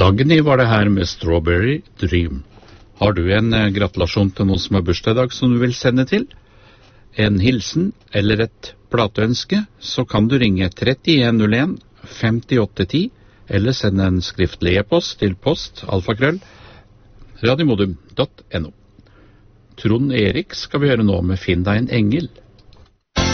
Dagny var det her med Strawberry Dream. Har du en gratulasjon til noen som har bursdag i dag som du vil sende til? En hilsen eller et plateønske, så kan du ringe 3101 5810 eller sende en skriftlig e-post til post@radiomodum.no. Trond Erik skal vi høre nå med Finn deg en engel.